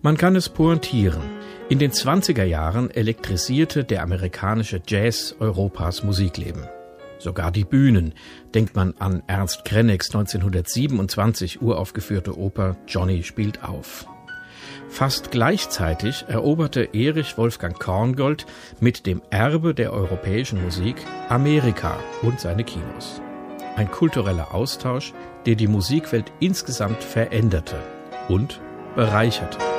Man kann es pointieren. In den 20er Jahren elektrisierte der amerikanische Jazz Europas Musikleben. Sogar die Bühnen. Denkt man an Ernst Kreneks 1927 uraufgeführte Oper Johnny spielt auf. Fast gleichzeitig eroberte Erich Wolfgang Korngold mit dem Erbe der europäischen Musik Amerika und seine Kinos. Ein kultureller Austausch, der die Musikwelt insgesamt veränderte und bereicherte.